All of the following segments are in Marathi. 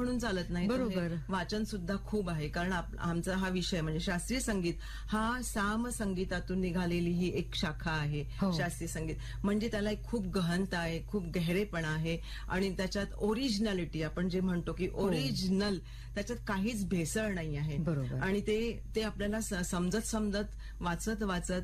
म्हणून चालत नाही. बरोबर. वाचन सुद्धा खूप आहे, कारण आमचा हा विषय म्हणजे शास्त्रीय संगीत हा साम संगीतातून निघालेली ही एक शाखा आहे. शास्त्रीय संगीत म्हणजे त्याला एक खूप गहनता आहे, खूप गहरेपणा आहे आणि त्याच्यात ओरिजिनॅलिटी आपण जे म्हणतो की ओरिजिनल, त्याच्यात काहीच भेसळ नाही आहे. बरोबर. आणि ते आपल्याला समजत वाचत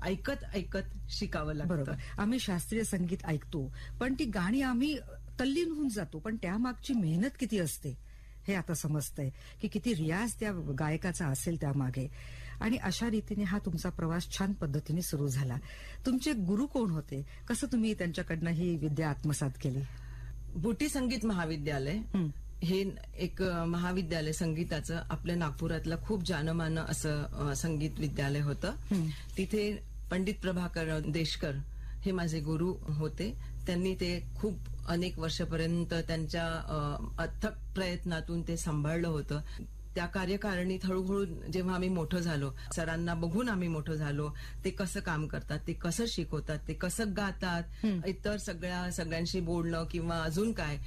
ऐकत शिकावं लागतं. बरोबर. आम्ही शास्त्रीय संगीत ऐकतो, पण ती गाणी आम्ही तल्लीन होऊन जातो, पण त्यामागची मेहनत किती असते हे आता समजतंय, की किती रियाज त्या गायकाचा असेल त्यामागे. आणि अशा रीतीने हा तुमचा प्रवास छान पद्धतीने सुरू झाला. तुमचे गुरु कोण होते? कसं तुम्ही त्यांच्याकडनं ही विद्या आत्मसात केली? बुटी संगीत महाविद्यालय हे एक महाविद्यालय संगीताचं आपल्या नागपुरातलं खूप जानमानं असं संगीत विद्यालय होतं. तिथे पंडित प्रभाकर देशकर हे माझे गुरु होते. त्यांनी ते खूप अनेक वर्षापर्यंत त्यांच्या अथक प्रयत्नातून ते सांभाळलं होतं. त्या कार्यकारिणीत हळूहळू जेव्हा आम्ही मोठं झालो, सरांना बघून आम्ही मोठं झालो, ते कसं काम करतात, ते कसं शिकवतात, ते कसं गातात, इतर सगळ्यांशी बोलणं किंवा अजून काय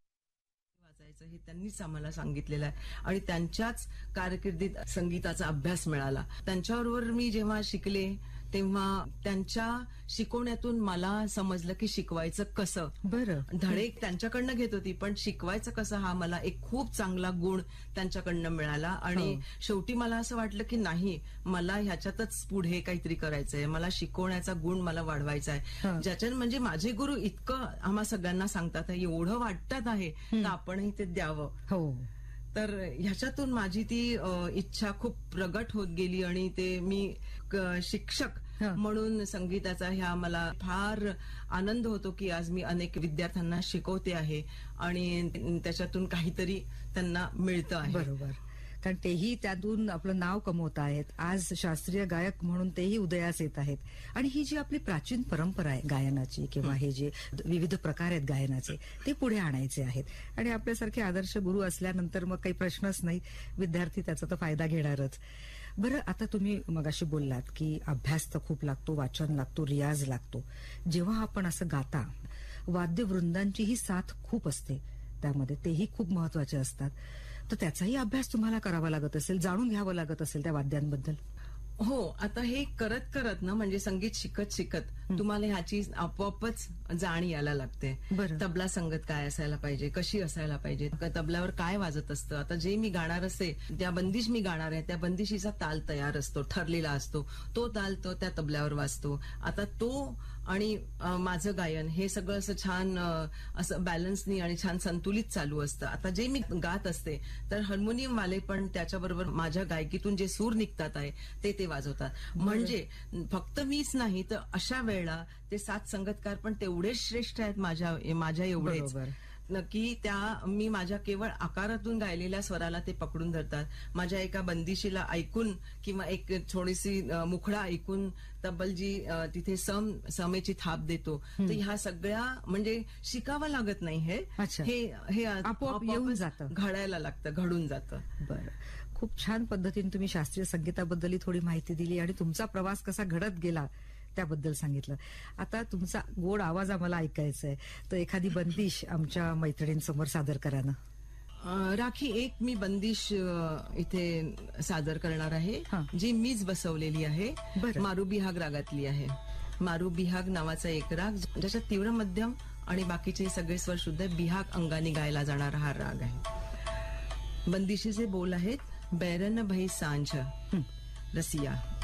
वाचायचं हे त्यांनीच आम्हाला सांगितलेलं आहे. आणि त्यांच्याच कारकिर्दीत संगीताचा अभ्यास मिळाला. त्यांच्याबरोबर मी जेव्हा शिकले तेव्हा त्यांच्या शिकवण्यातून मला समजलं की शिकवायचं कसं. बरं. धडे त्यांच्याकडनं घेत होती, पण शिकवायचं कसं हा मला एक खूप चांगला गुण त्यांच्याकडनं मिळाला. आणि शेवटी मला असं वाटलं की नाही, मला ह्याच्यातच पुढे काहीतरी करायचंय, मला शिकवण्याचा गुण मला वाढवायचा आहे. ज्याच्यानं म्हणजे माझे गुरु इतकं आम्हा सगळ्यांना सांगतात, एवढं वाटत आहे तर आपणही ते द्यावं. हो. तर ह्याच्यातून माझी ती इच्छा खूप प्रगट होत गेली आणि ते मी शिक्षक म्हणून संगीताचा ह्या मला फार आनंद होतो की आज मी अनेक विद्यार्थ्यांना शिकवते आहे आणि त्याच्यातून काहीतरी त्यांना मिळतं आहे. बरोबर. कारण तेही त्यातून आपलं नाव कमवत आहेत. आज शास्त्रीय गायक म्हणून तेही उदयास येत आहेत. आणि ही जी आपली प्राचीन परंपरा आहे गायनाची, किंवा हे जे विविध प्रकार आहेत गायनाचे, ते पुढे आणायचे आहेत. आणि आपल्यासारखे आदर्श गुरु असल्यानंतर मग काही प्रश्नच नाही, विद्यार्थी त्याचा तर फायदा घेणारच. बरं, आता तुम्ही मगाशी बोललात की अभ्यास तर खूप लागतो, वाचन लागतो, रियाज लागतो. जेव्हा आपण असं गाता, वाद्यवृंदांचीही साथ खूप असते त्यामध्ये, तेही खूप महत्वाचे असतात. तर त्याचाही अभ्यास तुम्हाला करावा लागत असेल, जाणून घ्यावं लागत असेल त्या वाद्यांबद्दल. हो. आता हे करत ना, म्हणजे संगीत शिकत तुम्हाला ह्याची आपोआपच जाण यायला लागते. तबला संगत काय असायला पाहिजे, कशी असायला पाहिजे, तबल्यावर काय वाजत असतं. आता जे मी गाणार असते, त्या बंदिश मी गाणार आहे, त्या बंदिशीचा ताल तयार असतो, ठरलेला असतो. तो ताल तो त्या तबल्यावर वाजतो. आता तो आणि माझं गायन हे सगळं असं छान असं बॅलन्सनी आणि छान संतुलित चालू असतं. आता जे मी गात असते तर हार्मोनियम वाले पण त्याच्याबरोबर माझ्या गायकीतून जे सूर निघतात आहे ते वाजवतात. म्हणजे फक्त मीच नाही तर अशा वेळेला ते सात संगतकार पण तेवढेच श्रेष्ठ आहेत माझ्या एवढेच, की मी माझ्या केवळ आकारातून गायलेल्या स्वराला ते पकडून धरतात. माझ्या एका बंदिशीला ऐकून किंवा एक थोडीशी मुखडा ऐकून तब्बलजी तिथे समेची थाप देतो. तर ह्या सगळ्या म्हणजे शिकावं लागत नाही, हे आपोआप येऊन जातं, घडायला लागतं, घडून जातं. बरं. खूप छान पद्धतीने तुम्ही शास्त्रीय संगीताबद्दल थोडी माहिती दिली आणि तुमचा प्रवास कसा घडत गेला त्याबद्दल सांगितलं. आता तुमचा गोड आवाज आम्हाला ऐकायचा आहे, तर एखादी बंदिश आमच्या मैत्रिणींसमोर सादर करा ना. राखी, एक मी बंदिश इथे सादर करणार आहे, जी मीच बसवलेली आहे. मारू बिहाग रागातली आहे. मारू बिहाग नावाचा एक राग, ज्याच्यात तीव्र मध्यम आणि बाकीचे सगळे स्वर शुद्ध बिहाग अंगाने गायला जाणारा हा राग आहे. बंदिशीचे बोल आहेत, बैरन भई सांझ रसिया.